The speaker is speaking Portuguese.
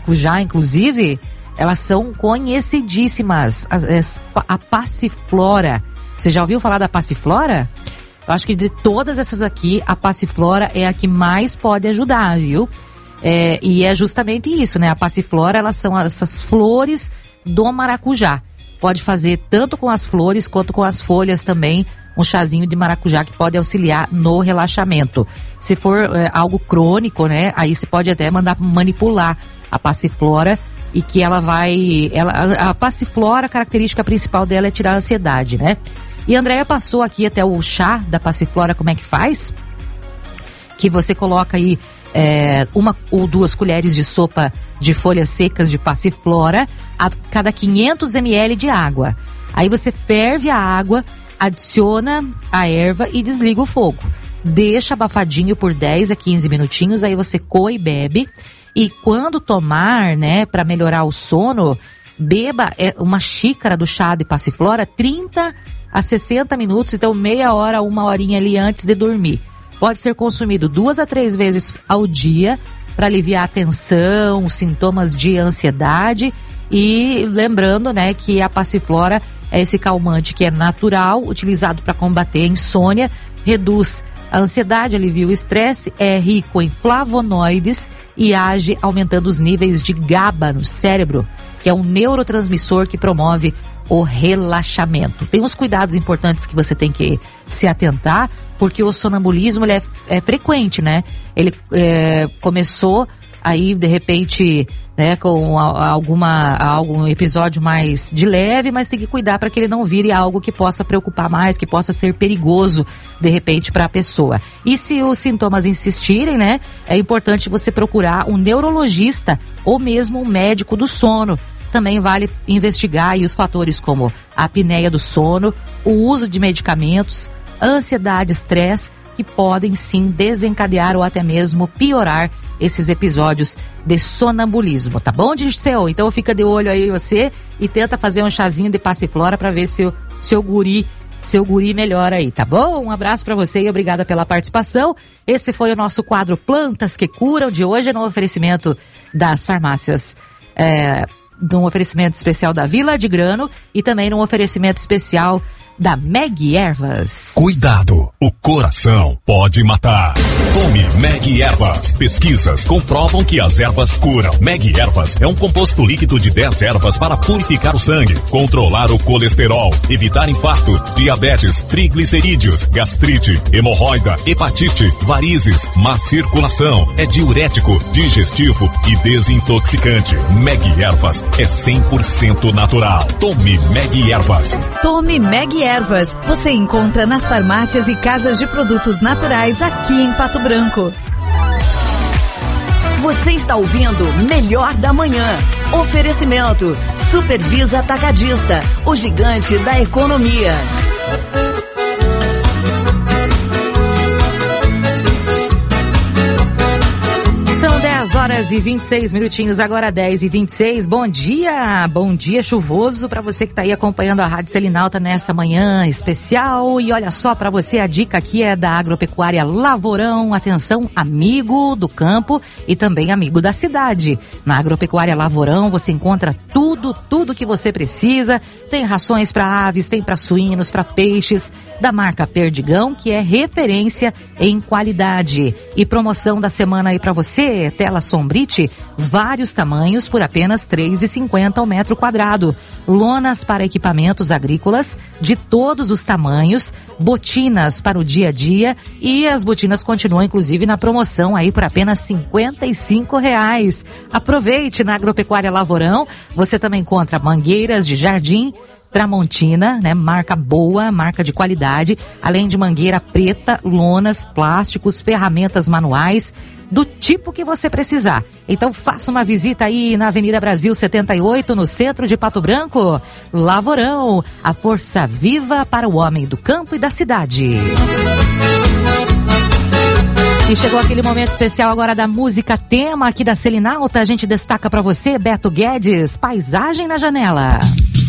maracujá, inclusive, elas são conhecidíssimas. A passiflora. Você já ouviu falar da passiflora? Eu acho que de todas essas aqui, a passiflora é a que mais pode ajudar, viu? E é justamente isso, né? A passiflora, elas são essas flores do maracujá. Pode fazer tanto com as flores quanto com as folhas também, um chazinho de maracujá que pode auxiliar no relaxamento. Se for algo crônico, né? Aí você pode até mandar manipular a passiflora e que ela vai... a passiflora, a característica principal dela é tirar a ansiedade, né? E a Andréia passou aqui até o chá da passiflora, como é que faz? Que você coloca aí 1 ou 2 colheres de sopa de folhas secas de passiflora a cada 500 ml de água. Aí você ferve a água, adiciona a erva e desliga o fogo. Deixa abafadinho por 10 a 15 minutinhos, aí você coa e bebe. E quando tomar, né, para melhorar o sono, beba uma xícara do chá de passiflora 30 a 60 minutos, então meia hora, 1 horinha ali antes de dormir. Pode ser consumido 2 a 3 vezes ao dia para aliviar a tensão, sintomas de ansiedade. E lembrando, né, que a passiflora é esse calmante que é natural, utilizado para combater a insônia, reduz a ansiedade, alivia o estresse, é rico em flavonoides e age aumentando os níveis de GABA no cérebro, que é um neurotransmissor que promove o relaxamento. Tem uns cuidados importantes que você tem que se atentar, porque o sonambulismo ele é frequente, né? Ele começou aí, de repente, né, com algum episódio mais de leve, mas tem que cuidar para que ele não vire algo que possa preocupar mais, que possa ser perigoso, de repente, para a pessoa. E se os sintomas insistirem, né, é importante você procurar um neurologista ou mesmo um médico do sono. Também vale investigar aí os fatores como a apneia do sono, o uso de medicamentos, ansiedade, estresse, que podem sim desencadear ou até mesmo piorar esses episódios de sonambulismo, tá bom, Dirceu? Então fica de olho aí você e tenta fazer um chazinho de passiflora para ver se o seu guri melhora aí, tá bom? Um abraço para você e obrigada pela participação. Esse foi o nosso quadro Plantas que Curam de hoje, no oferecimento das farmácias, num oferecimento especial da Vila de Grano e também num oferecimento especial da Meg Ervas. Cuidado, o coração pode matar. Tome Meg Ervas. Pesquisas comprovam que as ervas curam. Meg Ervas é um composto líquido de 10 ervas para purificar o sangue, controlar o colesterol, evitar infarto, diabetes, triglicerídeos, gastrite, hemorroida, hepatite, varizes, má circulação. É diurético, digestivo e desintoxicante. Meg Ervas é 100% natural. Tome Meg Ervas. Tome Meg Ervas. Você encontra nas farmácias e casas de produtos naturais aqui em Pato Branco. Você está ouvindo Melhor da Manhã. Oferecimento Supervisa Atacadista, o gigante da economia. São 10 horas e 26 minutinhos, agora 10h26. Bom dia chuvoso para você que está aí acompanhando a Rádio Selinalta nessa manhã especial. E olha só, para você a dica aqui é da Agropecuária Lavorão. Atenção, amigo do campo e também amigo da cidade. Na Agropecuária Lavorão você encontra tudo que você precisa. Tem rações para aves, tem para suínos, para peixes, da marca Perdigão, que é referência em qualidade. E promoção da semana aí para você, tela Sombrite, vários tamanhos por apenas R$ 3,50 ao metro quadrado. Lonas para equipamentos agrícolas de todos os tamanhos, botinas para o dia a dia, e as botinas continuam inclusive na promoção aí por apenas R$ 55. Aproveite na Agropecuária Lavorão. Você também encontra mangueiras de jardim Tramontina, né? Marca boa, marca de qualidade, além de mangueira preta, lonas, plásticos, ferramentas manuais, do tipo que você precisar. Então faça uma visita aí na Avenida Brasil 78, no centro de Pato Branco. Lavorão, a força viva para o homem do campo e da cidade. E chegou aquele momento especial agora da música tema aqui da Selinalta. A gente destaca para você Beto Guedes, Paisagem na Janela.